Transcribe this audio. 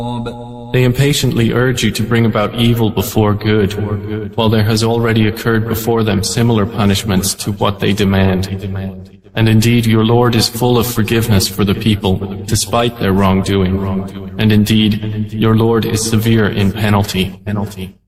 They impatiently urge you to bring about evil before good, while there has already occurred before them similar punishments to what they demand. And indeed your Lord is full of forgiveness for the people, despite their wrongdoing. And indeed, your Lord is severe in penalty.